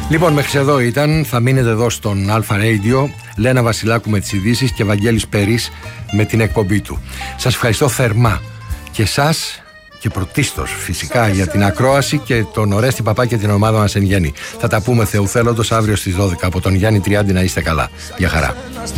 Λοιπόν, μέχρι εδώ ήταν. Θα μείνετε εδώ στον Αλφα Radio. Λένα Βασιλάκου με τις ειδήσεις και Βαγγέλης Περής με την εκπομπή του. Σας ευχαριστώ θερμά και εσάς και πρωτίστως φυσικά για την ακρόαση και τον Ορέστη Παπά και την ομάδα μας εν γέννη. Θα τα πούμε Θεού θέλοντος αύριο στις 12 από τον Γιάννη Τριάντη. Να είστε καλά. Γεια χαρά.